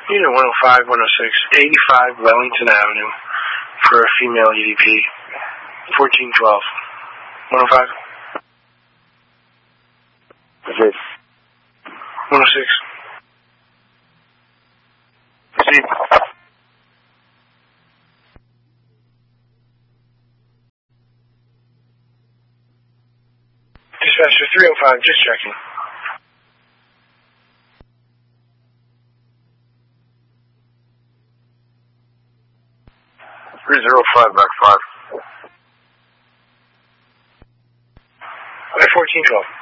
Unit 105, 106, 85 Wellington Avenue for a female EDP. 1412. 105. 106. Dispatcher 305, just checking. back 5. By 1412.